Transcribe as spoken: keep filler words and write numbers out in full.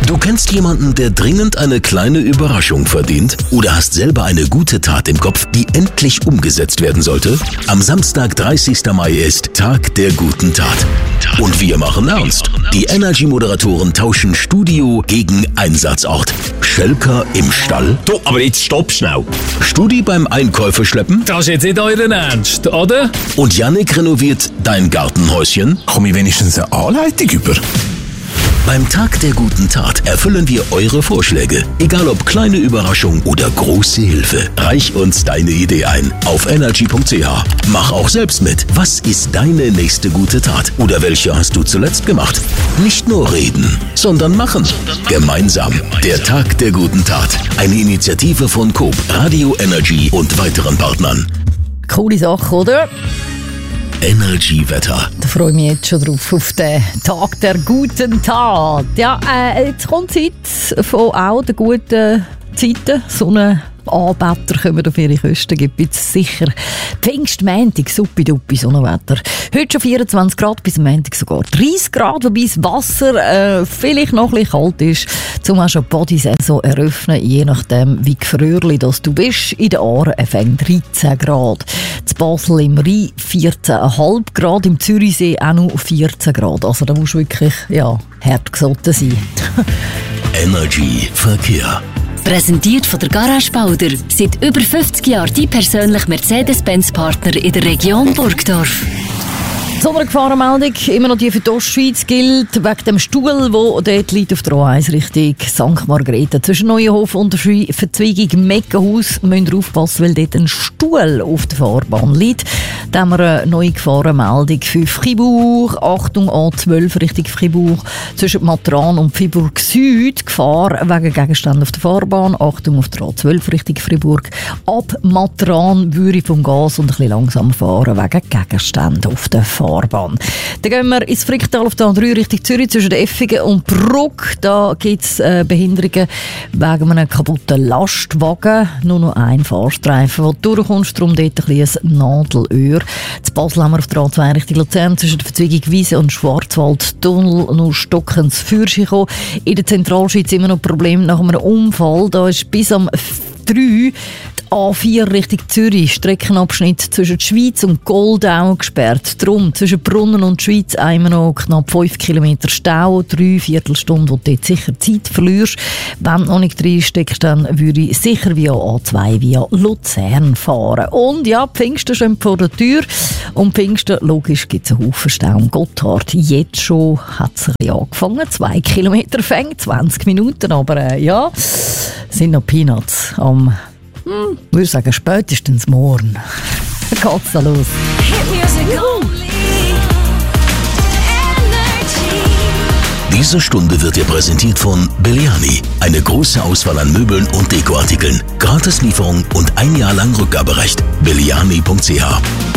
Du kennst jemanden, der dringend eine kleine Überraschung verdient? Oder hast selber eine gute Tat im Kopf, die endlich umgesetzt werden sollte? Am Samstag, dreißigsten Mai ist Tag der guten Tat. Und wir machen ernst. Die Energy-Moderatoren tauschen Studio gegen Einsatzort. Schelker im Stall. Du, aber jetzt stopp schnell. Studi beim Einkäufe schleppen. Das ist jetzt nicht euren Ernst, oder? Und Jannik renoviert dein Gartenhäuschen. Komme ich wenigstens eine Anleitung über? Beim Tag der guten Tat erfüllen wir eure Vorschläge. Egal ob kleine Überraschung oder große Hilfe. Reich uns deine Idee ein auf energy punkt c h. Mach auch selbst mit. Was ist deine nächste gute Tat? Oder welche hast du zuletzt gemacht? Nicht nur reden, sondern machen. Gemeinsam. Der Tag der guten Tat. Eine Initiative von Coop, Radio Energy und weiteren Partnern. Coole Sache, oder? Energy-Wetter. Da freue ich mich jetzt schon drauf, auf den Tag der guten Tat. Ja, äh, jetzt kommt Zeit von auch den guten Zeiten. Sonnenanbeter kommen auf ihre Küsten, gibt es sicher. Pfingstmontag, suppi-duppi Sonnenwetter. Heute schon vierundzwanzig Grad, bis am Montag sogar dreißig Grad, wobei das Wasser äh, vielleicht noch ein bisschen kalt ist, um auch schon die Bodysaison eröffnen, je nachdem, wie gefrierlich das du bist. In den Aaren fängt dreizehn Grad. In Basel im Rhein vierzehn Komma fünf Grad, im Zürichsee auch noch vierzehn Grad. Also da musst du wirklich ja, hart gesotten sein. Energy Verkehr. Präsentiert von der Garage Bauder. Seit über fünfzig Jahren die persönliche Mercedes-Benz-Partner in der Region Burgdorf. Sondergefahrenmeldung, immer noch die für die Ostschweiz gilt, wegen dem Stuhl, der dort liegt auf der A eins Richtung Sankt Margrethe. Zwischen Neuenhof und der Verzweigung Meckenhaus müsst ihr aufpassen, weil dort ein Stuhl auf der Fahrbahn liegt. Da haben wir eine neue Gefahrenmeldung für Fribourg. Achtung, A zwölf Richtung Fribourg. Zwischen Matran und Fribourg Süd. Gefahr wegen Gegenständen auf der Fahrbahn. Achtung auf der A zwölf Richtung Fribourg. Ab Matran würde ich vom Gas und ein bisschen langsam fahren wegen Gegenständen auf der Fahrbahn. Fahrbahn. Dann gehen wir ins Fricktal auf der A drei Richtung Zürich zwischen Effingen und Bruck. Da gibt es äh, Behinderungen wegen einem kaputten Lastwagen. Nur noch ein Fahrstreifen, wo du durchkommst, darum dort ein, ein Nadelöhr. In Basel haben wir auf der A zwei Richtung Luzern zwischen der Verzweigung Wiese und Schwarzwaldtunnel noch stockens Fürsch gekommen. In der Zentralschweiz immer noch Probleme nach einem Unfall. Da ist bis am drei A vier Richtung Zürich, Streckenabschnitt zwischen der Schweiz und Goldau gesperrt. Drum zwischen Brunnen und Schweiz einmal noch knapp fünf Kilometer Stau, drei Viertelstunde, wo du dort sicher Zeit verlierst. Wenn du noch nicht reinsteckst, dann würde ich sicher via A zwei via Luzern fahren. Und ja, Pfingsten schon vor der Tür. Und Pfingsten, logisch, gibt es einen Haufen Stau am Gotthard. Jetzt schon hat es ein bisschen angefangen. Zwei Kilometer fängt, zwanzig Minuten, aber äh, ja, sind noch Peanuts am Hm, ich würde sagen, spätestens morgen. Da geht's da los. Diese Stunde wird dir präsentiert von Belliani. Eine große Auswahl an Möbeln und Dekoartikeln. Gratislieferung und ein Jahr lang Rückgaberecht. belliani punkt c h